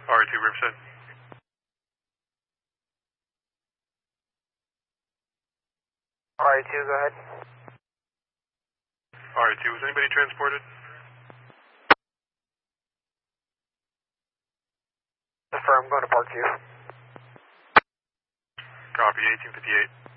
RA2 Riverside. RA2, go ahead. RA2, was anybody transported? Affirm, going to Parkview. Copy, 1858.